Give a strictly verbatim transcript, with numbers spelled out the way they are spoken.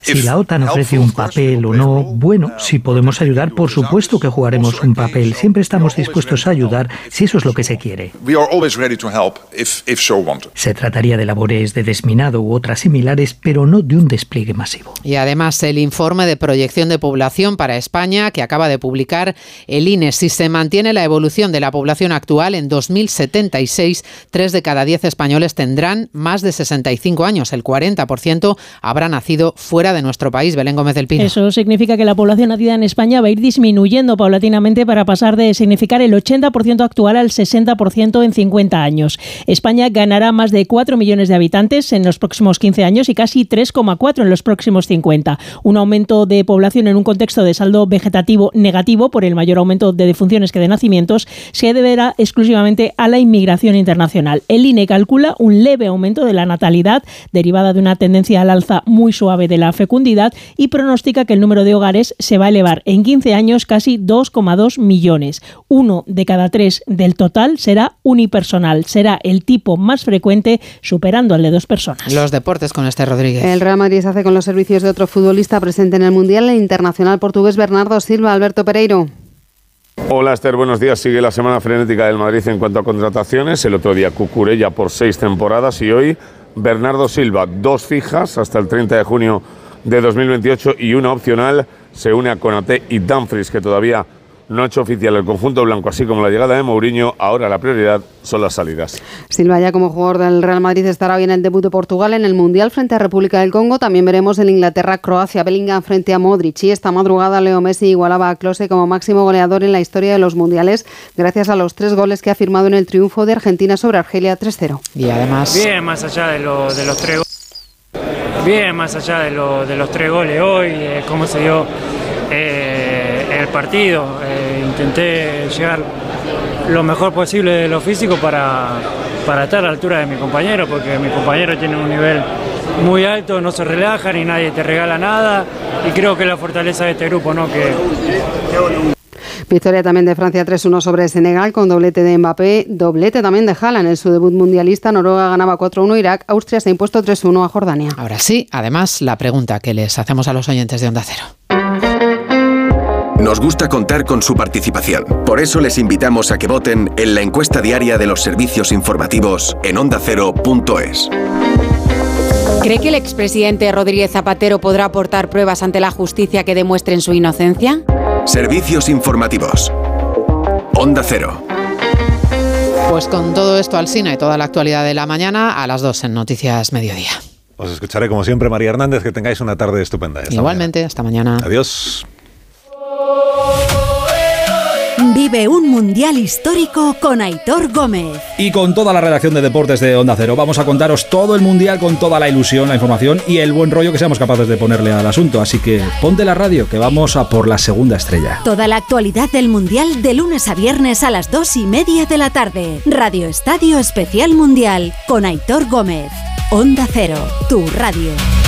Si la OTAN ofrece un papel o no, bueno, si podemos ayudar, por supuesto que jugaremos un papel. Siempre estamos dispuestos a ayudar si eso es lo que se quiere. Se trataría de labores de desminado u otras similares, pero no de un despliegue masivo. Y además el informe de proyección de población para España que acaba de publicar el I N E. Si se mantiene la evolución de la población actual, en dos mil setenta y seis, tres de cada diez españoles tendrán más de sesenta y cinco años. El cuarenta por ciento habrá nacido fuera de nuestro país. Belén Gómez del Pino. Eso significa que la población nacida en España va a ir disminuyendo paulatinamente para pasar de significar el ochenta por ciento actual al sesenta por ciento en cincuenta años. España ganará más de cuatro millones de habitantes en los próximos quince años y casi tres coma cuatro en los próximos cincuenta. Un aumento de población en un contexto de saldo vegetativo negativo por el mayor aumento de defunciones que de nacimientos se deberá exclusivamente a la inmigración internacional. El I N E calcula un leve aumento de la natalidad derivada de una tendencia al alza muy suave de la fecundidad y pronostica que el número de hogares se va a elevar en quince años casi dos coma dos millones. Uno de cada tres del total será unipersonal. Será el tipo más frecuente, superando al de dos personas. Los deportes con Esther Rodríguez. El Real Madrid se hace con los servicios de otro futbolista presente en el Mundial, el internacional portugués Bernardo Silva. Alberto Pereiro. Hola Esther, buenos días. Sigue la semana frenética del Madrid en cuanto a contrataciones. El otro día Cucurella por seis temporadas y hoy Bernardo Silva, dos fijas hasta el treinta de junio de dos mil veintiocho y una opcional. Se une a Konaté y Dumfries, que todavía no ha hecho oficial el conjunto blanco, así como la llegada de Mourinho. Ahora la prioridad son las salidas. Silva, ya como jugador del Real Madrid, estará hoy en el debut de Portugal en el Mundial frente a República del Congo. También veremos el Inglaterra-Croacia, Bellingham frente a Modric. Y esta madrugada Leo Messi igualaba a Klose como máximo goleador en la historia de los mundiales, gracias a los tres goles que ha firmado en el triunfo de Argentina sobre Argelia tres cero. Y además... Bien, más allá de, lo, de los tres goles. Bien, más allá de, lo, de los tres goles hoy, eh, cómo se dio eh, el partido. Eh, intenté llegar lo mejor posible de lo físico para, para estar a la altura de mi compañero, porque mi compañero tiene un nivel muy alto, no se relajan y nadie te regala nada. Y creo que la fortaleza de este grupo, ¿no? Que... Victoria también de Francia tres uno sobre Senegal con doblete de Mbappé, doblete también de Haaland en su debut mundialista. Noruega ganaba cuatro uno Irak, Austria se ha impuesto tres uno a Jordania. Ahora sí, además la pregunta que les hacemos a los oyentes de Onda Cero. Nos gusta contar con su participación. Por eso les invitamos a que voten en la encuesta diaria de los servicios informativos en onda cero punto es. ¿Cree que el expresidente Rodríguez Zapatero podrá aportar pruebas ante la justicia que demuestren su inocencia? Servicios informativos. Onda Cero. Pues con todo esto al cine y toda la actualidad de la mañana, a las dos en Noticias Mediodía. Os escucharé como siempre, María Hernández, que tengáis una tarde estupenda. Hasta Igualmente, mañana. Hasta mañana. Adiós. Vive un mundial histórico con Aitor Gómez. Y con toda la redacción de deportes de Onda Cero vamos a contaros todo el mundial con toda la ilusión, la información y el buen rollo que seamos capaces de ponerle al asunto. Así que ponte la radio, que vamos a por la segunda estrella. Toda la actualidad del mundial de lunes a viernes a las dos y media de la tarde. Radio Estadio Especial Mundial con Aitor Gómez. Onda Cero, tu radio.